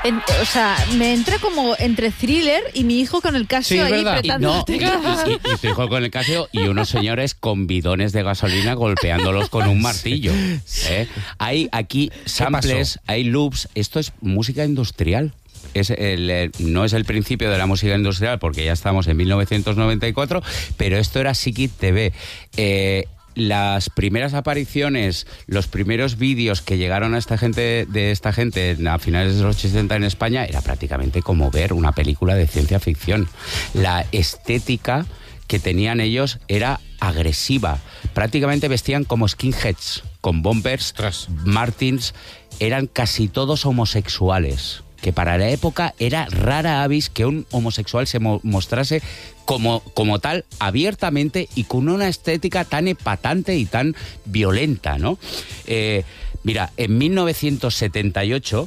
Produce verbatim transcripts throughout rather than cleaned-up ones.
En, o sea, me entra como entre thriller y mi hijo con el Casio Sí, ahí ¿verdad? apretando. No, y, y- y tu hijo con el Casio y unos señores con bidones de gasolina golpeándolos con un martillo. ¿eh? Hay aquí samples, hay loops. Esto es música industrial. Es el, el- no es el principio de la música industrial porque ya estamos en mil novecientos noventa y cuatro, pero esto era Psiquit T V. Eh, las primeras apariciones, los primeros vídeos que llegaron a esta gente de esta gente a finales de los ochenta en España era prácticamente como ver una película de ciencia ficción. La estética que tenían ellos era agresiva. Prácticamente vestían como skinheads, con bombers, Ostras. martins, eran casi todos homosexuales. Que para la época era rara avis que un homosexual se mo- mostrase como, como tal abiertamente y con una estética tan epatante y tan violenta, ¿no? Eh, mira, en mil novecientos setenta y ocho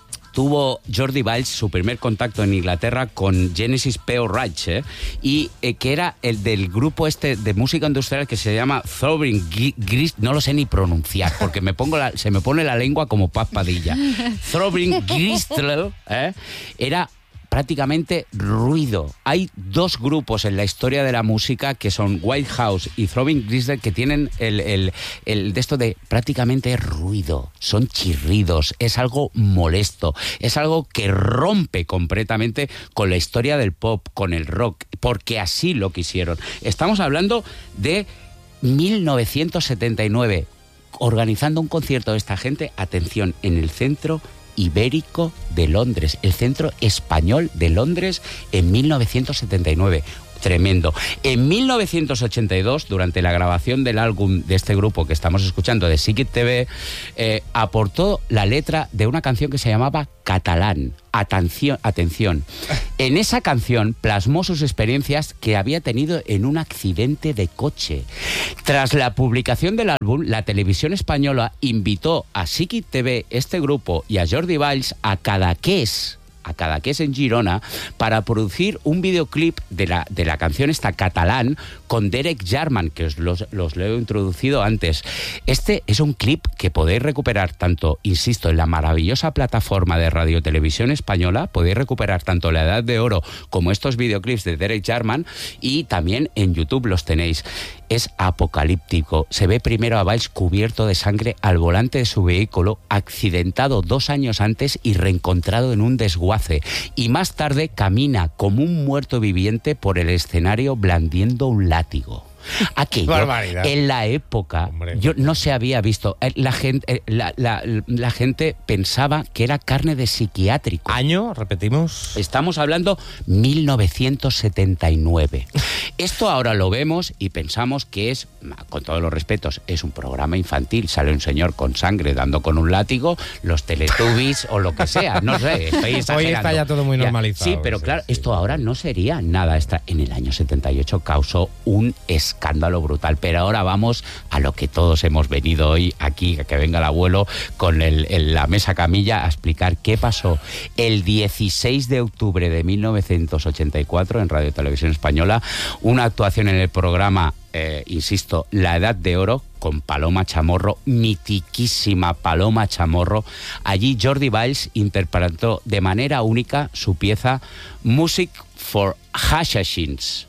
tuvo Jordi Valls su primer contacto en Inglaterra con Genesis P O. Wright, ¿eh? y eh, que era el del grupo este de música industrial que se llama Throbbing Gristle, no lo sé ni pronunciar porque me pongo la, se me pone la lengua como Paz Padilla. Throbbing Gristle, ¿eh? era prácticamente ruido. Hay dos grupos en la historia de la música que son White House y Throbbing Gristle que tienen el, el, el de esto de prácticamente ruido, son chirridos, es algo molesto, es algo que rompe completamente con la historia del pop, con el rock, porque así lo quisieron. Estamos hablando de mil novecientos setenta y nueve, organizando un concierto de esta gente, atención, en el Centro Ibérico de Londres, el Centro Español de Londres en mil novecientos setenta y nueve. Tremendo. En mil novecientos ochenta y dos, durante la grabación del álbum de este grupo que estamos escuchando, de Psiquit T V, eh, aportó la letra de una canción que se llamaba Catalán. Atención, atención. En esa canción plasmó sus experiencias que había tenido en un accidente de coche. Tras la publicación del álbum, la televisión española invitó a Psiquit T V, este grupo, y a Jordi Valls a Cadaqués, a Cadaqués en Girona, para producir un videoclip de la, de la canción esta Catalán con Derek Jarman, que os los, los lo he introducido antes. Este es un clip que podéis recuperar tanto, insisto, en la maravillosa plataforma de Radio Televisión Española, podéis recuperar tanto La Edad de Oro como estos videoclips de Derek Jarman, y también en YouTube los tenéis. Es apocalíptico. Se ve primero a Valls cubierto de sangre al volante de su vehículo, accidentado dos años antes y reencontrado en un desguace. Y más tarde camina como un muerto viviente por el escenario blandiendo un látigo. Aquello, Barbaridad. en la época, Hombre. yo no se había visto. Eh, La gente, eh, la, la- la gente pensaba que era carne de psiquiátrico. ¿Año? Repetimos. Estamos hablando mil novecientos setenta y nueve. Esto ahora lo vemos y pensamos que es, con todos los respetos, es un programa infantil. Sale un señor con sangre dando con un látigo, los Teletubbies o lo que sea. No sé, estoy exagerando. Hoy está ya todo muy Ya, normalizado. Sí, pero Sí, claro, sí. esto ahora no sería nada. Esta, en el año setenta y ocho causó un escándalo brutal. Pero ahora vamos a lo que todos hemos venido hoy aquí, a que venga el abuelo con el, el- la mesa camilla a explicar qué pasó el dieciséis de octubre de mil novecientos ochenta y cuatro en Radio Televisión Española. Una actuación en el programa, eh, insisto, La Edad de Oro, con Paloma Chamorro, mitiquísima Paloma Chamorro. Allí Jordi Valls interpretó de manera única su pieza Music for Hashashins,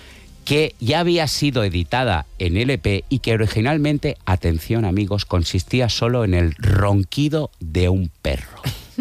que ya había sido editada en L P y que originalmente, atención amigos, consistía solo en el ronquido de un perro.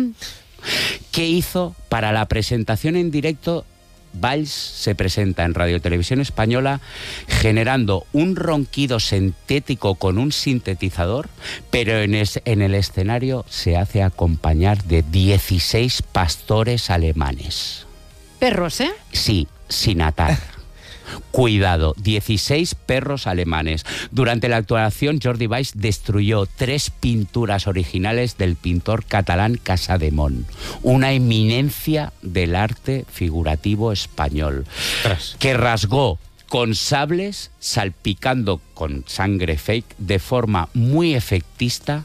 ¿Qué hizo? Para la presentación en directo, Valls se presenta en Radio Televisión Española generando un ronquido sintético con un sintetizador, pero en, es- en el escenario se hace acompañar de dieciséis pastores alemanes. Perros, ¿eh? Sí, sin atar. Cuidado, dieciséis perros alemanes. Durante la actuación, Jordi Valls destruyó tres pinturas originales del pintor catalán Casademont, una eminencia del arte figurativo español, Ostras. que rasgó con sables, salpicando con sangre fake, de forma muy efectista,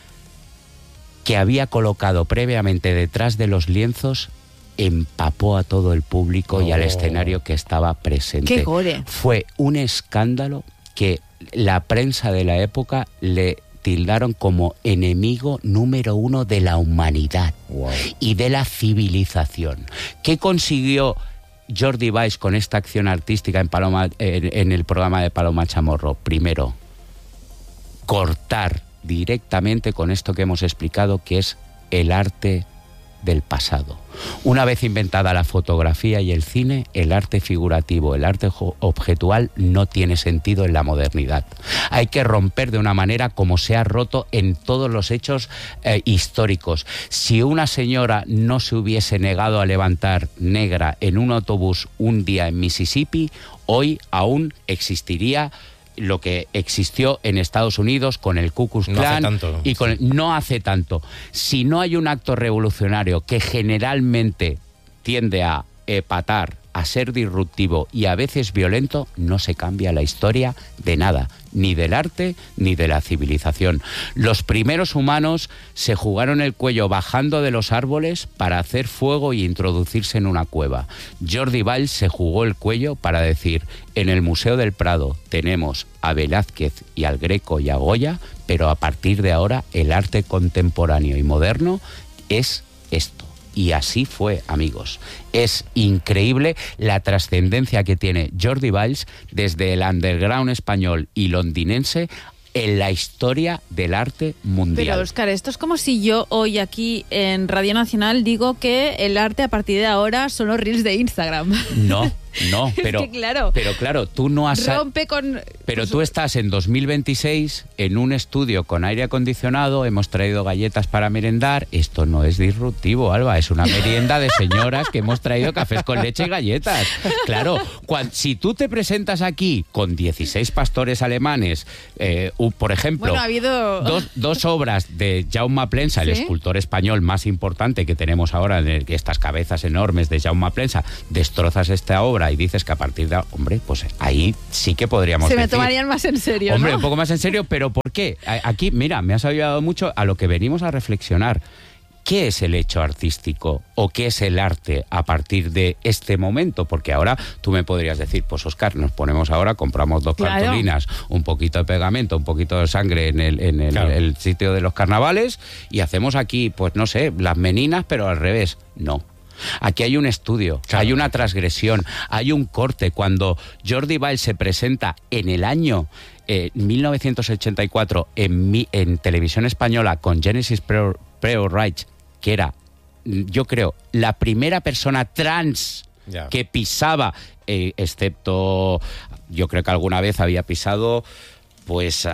que había colocado previamente detrás de los lienzos. Empapó a todo el público y al Oh. escenario que estaba presente. ¡Qué gore! Fue un escándalo que la prensa de la época le tildaron como enemigo número uno de la humanidad Wow. y de la civilización. ¿Qué consiguió Jordi Valls con esta acción artística en, Paloma, en, en el programa de Paloma Chamorro? Primero, cortar directamente con esto que hemos explicado, que es el arte del pasado. Una vez inventada la fotografía y el cine, el arte figurativo, el arte objetual no tiene sentido en la modernidad. Hay que romper de una manera como se ha roto en todos los hechos eh, históricos. Si una señora no se hubiese negado a levantar negra en un autobús un día en Mississippi, hoy aún existiría lo que existió en Estados Unidos con el Ku Klux No Klan hace tanto. y con el, no hace tanto. Si no hay un acto revolucionario que generalmente tiende a epatar, a ser disruptivo y a veces violento, no se cambia la historia de nada, ni del arte ni de la civilización. Los primeros humanos se jugaron el cuello bajando de los árboles para hacer fuego y introducirse en una cueva. Jordi Valls se jugó el cuello para decir: en el Museo del Prado tenemos a Velázquez y al Greco y a Goya, pero a partir de ahora el arte contemporáneo y moderno es esto. Y así fue, amigos. Es increíble la trascendencia que tiene Jordi Valls desde el underground español y londinense en la historia del arte mundial. Pero, Óscar, esto es como si yo hoy aquí en Radio Nacional digo que el arte a partir de ahora son los reels de Instagram. No, no, pero, es que claro, pero claro, tú no has... rompe con... Pero tú estás en dos mil veintiséis en un estudio con aire acondicionado, hemos traído galletas para merendar. Esto no es disruptivo, Alba, es una merienda de señoras que hemos traído cafés con leche y galletas. Claro, cuan, si tú te presentas aquí con dieciséis pastores alemanes, eh, uh, por ejemplo, Bueno, ha habido... dos, dos obras de Jaume Plensa, el ¿Sí? escultor español más importante que tenemos ahora, en el, estas cabezas enormes de Jaume Plensa, destrozas esta obra y dices que a partir de... Hombre, pues ahí sí que podríamos Se me decir... tomarían más en serio, Hombre, ¿no? un poco más en serio, pero ¿por qué? Aquí, mira, me has ayudado mucho a lo que venimos a reflexionar. ¿Qué es el hecho artístico o qué es el arte a partir de este momento? Porque ahora tú me podrías decir, pues Óscar, nos ponemos ahora, compramos dos Claro. cartulinas, un poquito de pegamento, un poquito de sangre en el, en el, Claro. el sitio de los carnavales y hacemos aquí, pues no sé, las meninas, pero al revés. No. Aquí hay un estudio, Claro. hay una transgresión, hay un corte. Cuando Jordi Valls se presenta en el año eh, mil novecientos ochenta y cuatro en, mi, en televisión española con Genesis Pre-Reich, que era, yo creo, la primera persona trans Ya. que pisaba, eh, excepto, yo creo que alguna vez había pisado... Pues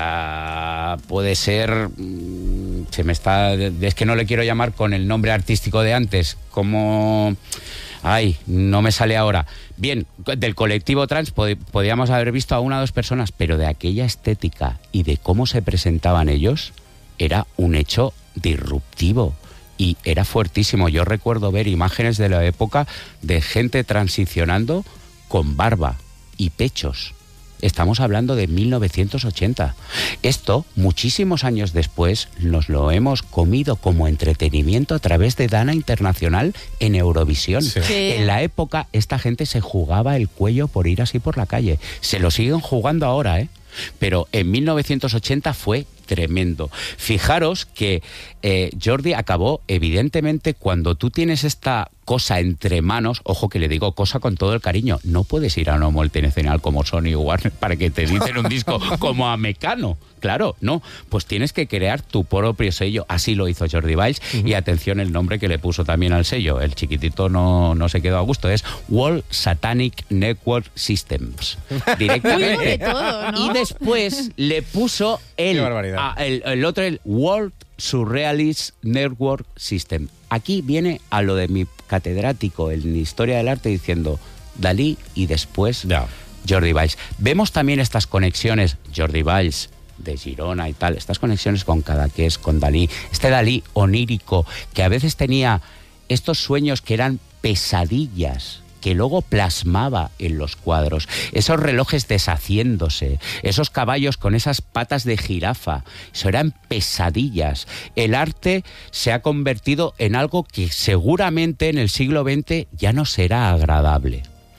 uh, puede ser, mm, se me está, es que no le quiero llamar con el nombre artístico de antes, como, ay, no me sale ahora. Bien, del colectivo trans pod- podíamos haber visto a una o dos personas, pero de aquella estética y de cómo se presentaban ellos, era un hecho disruptivo. Y era fuertísimo. Yo recuerdo ver imágenes de la época de gente transicionando con barba y pechos. Estamos hablando de mil novecientos ochenta. Esto, muchísimos años después, nos lo hemos comido como entretenimiento a través de Dana Internacional en Eurovisión. Sí. Sí. En la época, esta gente se jugaba el cuello por ir así por la calle. Se lo siguen jugando ahora, ¿eh? Pero en mil novecientos ochenta fue tremendo. Fijaros que eh, Jordi acabó, evidentemente, cuando tú tienes esta cosa entre manos, ojo que le digo cosa con todo el cariño, no puedes ir a una multinacional como Sony o Warner para que te editen un disco como a Mecano. Claro, no, pues tienes que crear tu propio sello. Así lo hizo Jordi Valls. Uh-huh. Y atención el nombre que le puso también al sello, el chiquitito no, no se quedó a gusto, es World Satanic Network Systems. Directamente. Muy de todo, ¿no? Y después le puso el, Qué barbaridad. a, el, el otro, el World Surrealist Network System. Aquí viene a lo de mi catedrático en Historia del Arte diciendo Dalí y después Ya. Jordi Valls. Vemos también estas conexiones, Jordi Valls de Girona y tal, estas conexiones con Cadaqués, con Dalí, este Dalí onírico que a veces tenía estos sueños que eran pesadillas que luego plasmaba en los cuadros, esos relojes deshaciéndose, esos caballos con esas patas de jirafa, eso eran pesadillas. El arte se ha convertido en algo que seguramente en el siglo veinte ya no será agradable.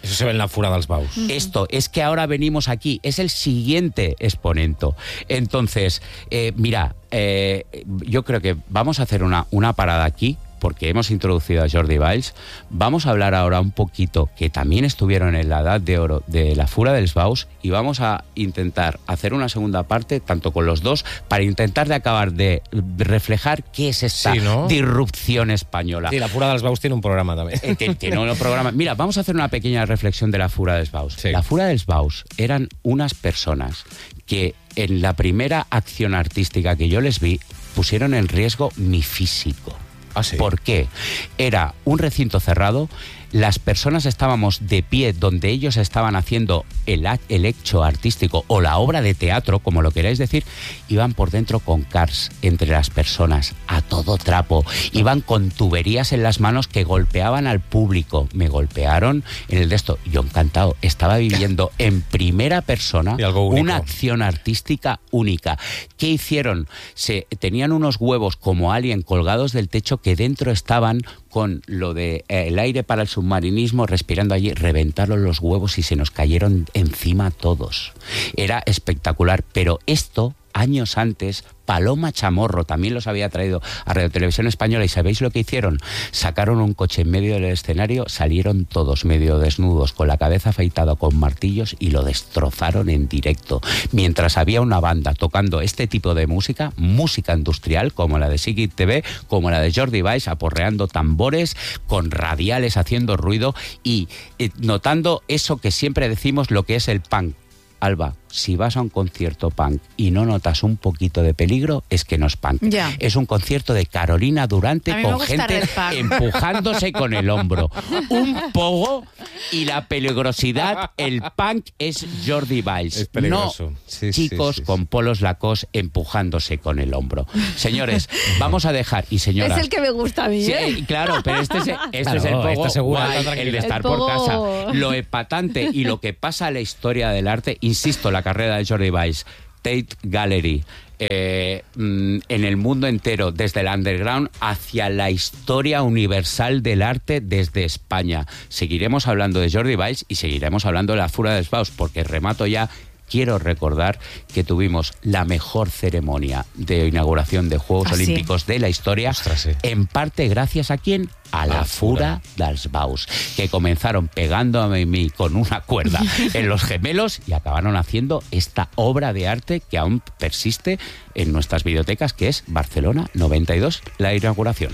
Eso se ve en la Fura dels Baus. Esto es que ahora venimos aquí, es el siguiente exponente. Entonces, eh, mira, eh, yo creo que vamos a hacer una, una parada aquí, porque hemos introducido a Jordi Valls. Vamos a hablar ahora un poquito, que también estuvieron en la edad de oro de la Fura dels Baus, y vamos a intentar hacer una segunda parte, tanto con los dos, para intentar de acabar de reflejar qué es esta sí, ¿no? disrupción española. Sí, la Fura dels Baus tiene un programa también. Eh, que, que no lo programa. Mira, vamos a hacer una pequeña reflexión de la Fura dels Baus. Sí. La Fura dels Baus eran unas personas que en la primera acción artística que yo les vi pusieron en riesgo mi físico. Ah, sí. ¿Por qué? Era un recinto cerrado, las personas estábamos de pie donde ellos estaban haciendo el, el hecho artístico o la obra de teatro, como lo queráis decir, iban por dentro con cars entre las personas, a todo trapo, iban con tuberías en las manos que golpeaban al público, me golpearon en el de esto, yo encantado, estaba viviendo en primera persona una acción artística única. ¿Qué hicieron? Se tenían unos huevos como alien colgados del techo que dentro estaban con lo de eh, el aire para el submarinismo, respirando allí, reventaron los huevos y se nos cayeron encima todos. Era espectacular, pero esto, años antes, Paloma Chamorro también los había traído a Radio Televisión Española, y ¿sabéis lo que hicieron? Sacaron un coche en medio del escenario, salieron todos medio desnudos, con la cabeza afeitada con martillos, y lo destrozaron en directo. Mientras había una banda tocando este tipo de música, música industrial, como la de Sigit T V, como la de Jordi Valls, aporreando tambores, con radiales haciendo ruido y eh, notando eso que siempre decimos, lo que es el punk. Alba, si vas a un concierto punk y no notas un poquito de peligro, es que no es punk. Ya. Es un concierto de Carolina Durante con gusta gente empujándose con el hombro. Un pogo, y la peligrosidad, el punk es Jordi Valls. Es peligroso. No Sí, chicos sí, sí, con sí. polos Lacoste empujándose con el hombro. Señores, vamos a dejar, y señoras... Es el que me gusta a mí, Sí, ¿eh? claro, pero este es, este Claro, es el pogo está segura, guay, está tranquila. el de estar El por pogo- casa. Lo epatante y lo que pasa a la historia del arte, insisto, la carrera de Jordi Valls, Tate Gallery, eh, mm, en el mundo entero, desde el underground hacia la historia universal del arte desde España. Seguiremos hablando de Jordi Valls y seguiremos hablando de la Fura dels Baus, porque remato ya. Quiero recordar que tuvimos la mejor ceremonia de inauguración de Juegos ¿Ah, sí? Olímpicos de la historia, Ostras, sí. en parte gracias a quién, a la, la Fura dels Baus, que comenzaron pegándome a mí con una cuerda en los gemelos y acabaron haciendo esta obra de arte que aún persiste en nuestras bibliotecas, que es Barcelona noventa y dos, la inauguración.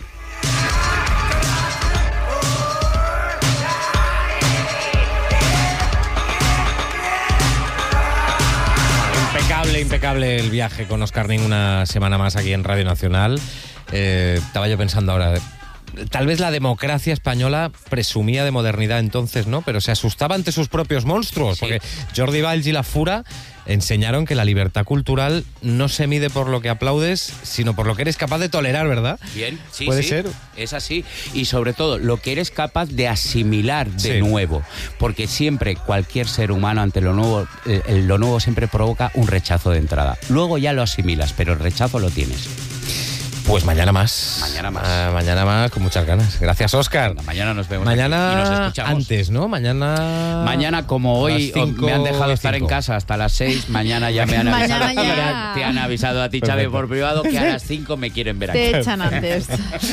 Impecable, impecable el viaje con Óscar Nin una semana más aquí en Radio Nacional. Eh, estaba yo pensando ahora, tal vez la democracia española presumía de modernidad entonces, ¿no? Pero se asustaba ante sus propios monstruos, Sí. porque Jordi Valls y la Fura enseñaron que la libertad cultural no se mide por lo que aplaudes, sino por lo que eres capaz de tolerar, ¿verdad? Bien, sí, ¿Puede sí, ser? es así. Y sobre todo, lo que eres capaz de asimilar de Sí. nuevo. Porque siempre, cualquier ser humano ante lo nuevo, eh, lo nuevo siempre provoca un rechazo de entrada. Luego ya lo asimilas, pero el rechazo lo tienes. Pues mañana más. Mañana más. Ah, mañana más, con muchas ganas. Gracias, Óscar. Venga, mañana nos vemos Mañana aquí y nos escuchamos. antes, ¿no? Mañana... Mañana, como a hoy las cinco me han dejado y estar en cinco. casa hasta las seis, mañana ya me han avisado. Mañana ya. Te han avisado a ti, Xavi, Perfecto. por privado, que a las cinco me quieren ver aquí. Te echan antes.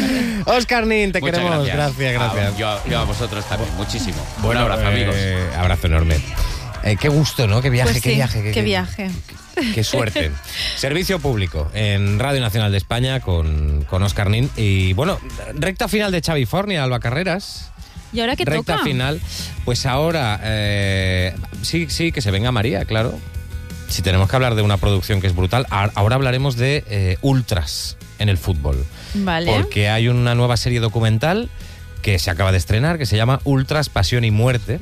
Óscar Nin, te Muchas queremos. gracias. Gracias, gracias. Ah, yo, yo a vosotros también, muchísimo. Un Bueno, abrazo, eh, amigos. Abrazo enorme. Eh, qué gusto, ¿no? Qué viaje, Pues qué sí, viaje. qué viaje. Qué suerte. Servicio público en Radio Nacional de España con, con Óscar Nin. Y bueno, recta final de Xavi Fornia, Alba Carreras. ¿Y ahora qué Recta toca? final. Pues ahora, eh, sí, sí, que se venga María, claro. Si tenemos que hablar de una producción que es brutal, ahora ahora hablaremos de eh, ultras en el fútbol. Vale. Porque hay una nueva serie documental que se acaba de estrenar, que se llama Ultras, Pasión y Muerte.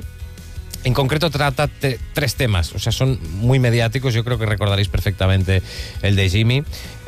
En concreto trata te- tres temas, o sea, son muy mediáticos, yo creo que recordaréis perfectamente el de Jimmy.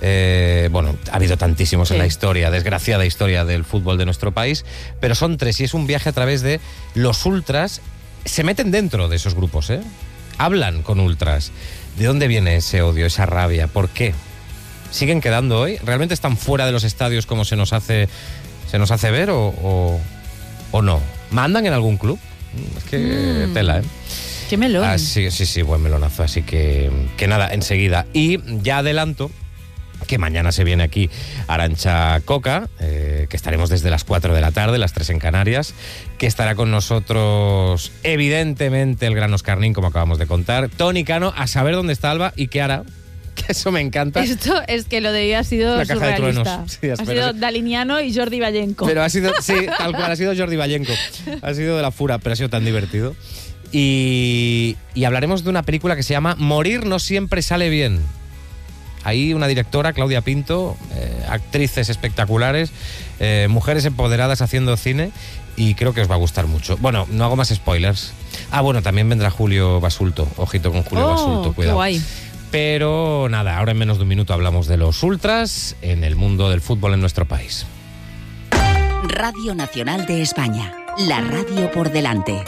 Eh, bueno, ha habido tantísimos Sí. en la historia, desgraciada historia del fútbol de nuestro país, pero son tres y es un viaje a través de los ultras. Se meten dentro de esos grupos, ¿eh? Hablan con ultras. ¿De dónde viene ese odio, esa rabia? ¿Por qué? ¿Siguen quedando hoy? ¿Realmente están fuera de los estadios como se nos hace, se nos hace ver o, o, o no? ¿Mandan en algún club? Es que mm. tela, ¿eh? ¡Qué melón! Ah, sí, sí, sí, buen melonazo. Así que, que nada, enseguida. Y ya adelanto que mañana se viene aquí Arantxa Coca, eh, que estaremos desde las cuatro de la tarde, las tres en Canarias, que estará con nosotros, evidentemente, el gran Oscar Nin, como acabamos de contar, Toni Cano, a saber dónde está Alba y qué hará, que eso me encanta. Esto es que lo de hoy ha sido Una caja de surrealista. truenos. Sí, ha espera, sido sí. Daliniano y Jordi Vallenco. Pero ha sido, sí, tal cual, ha sido Jordi Vallenco. Ha sido de la fura, pero ha sido tan divertido. Y, y hablaremos de una película que se llama Morir no siempre sale bien. Ahí una directora, Claudia Pinto, eh, actrices espectaculares, eh, mujeres empoderadas haciendo cine, y creo que os va a gustar mucho. Bueno, no hago más spoilers. Ah, bueno, también vendrá Julio Basulto. Ojito con Julio oh, Basulto, cuidado. Qué guay. Pero nada, ahora en menos de un minuto hablamos de los ultras en el mundo del fútbol en nuestro país. Radio Nacional de España, la radio por delante.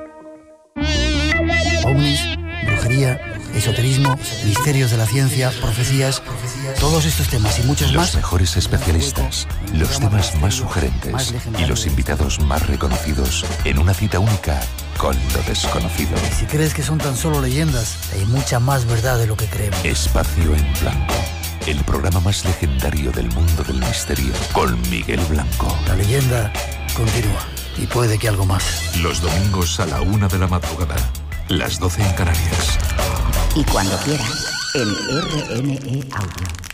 Ovnis, brujería, esoterismo, misterios de la ciencia, profecías, todos estos temas y muchos Los más. Los mejores especialistas, los temas más sugerentes y los invitados más reconocidos en una cita única con lo desconocido. Si crees que son tan solo leyendas, hay mucha más verdad de lo que creemos. Espacio en Blanco, el programa más legendario del mundo del misterio, con Miguel Blanco. La leyenda continúa y puede que algo más. Los domingos a la una de la madrugada, las doce en Canarias. Y cuando quieras, en R N E Audio.